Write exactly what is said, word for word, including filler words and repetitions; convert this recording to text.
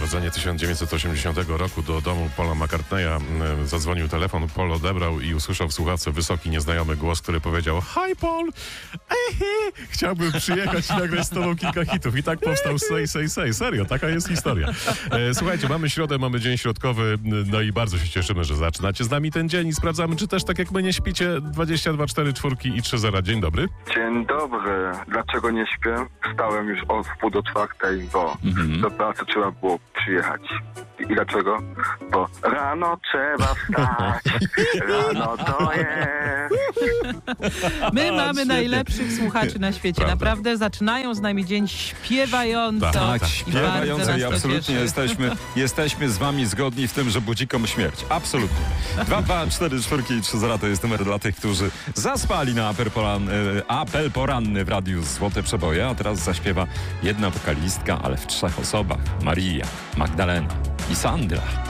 Narodzenie tysiąc dziewięćset osiemdziesiątego roku do domu Paula McCartneya zadzwonił telefon, Paul odebrał i usłyszał w słuchawce wysoki, nieznajomy głos, który powiedział: Hi Paul, ehe, chciałbym przyjechać i nagrać z tobą kilka hitów. I tak powstał Say, Say, Say. Serio, taka jest historia. E, słuchajcie, mamy środę, mamy dzień środkowy, no i bardzo się cieszymy, że zaczynacie z nami ten dzień i sprawdzamy, czy też tak jak my nie śpicie. Dwadzieścia dwa cztery czwórki i trzy zera. Dzień dobry. Dzień dobry. Dlaczego nie śpię? Wstałem już o wpół do czwartej, bo mm-hmm. do pracy trzeba było przyjechać. I dlaczego? Bo rano trzeba wstać. Rano to jest. My mamy najlepszych słuchaczy na świecie. Prawda. Naprawdę zaczynają z nami dzień śpiewająco. Tak, Tak, śpiewająco i absolutnie jesteśmy, jesteśmy z wami zgodni w tym, że budzikom śmierć. Absolutnie. dwa dwa cztery czwórki i trzy zera to jest numer dla tych, którzy zaspali na apel, poran, apel poranny w radiu Złote Przeboje, a teraz zaśpiewa jedna wokalistka, ale w trzech osobach. Maria, Magdalena i Sandra.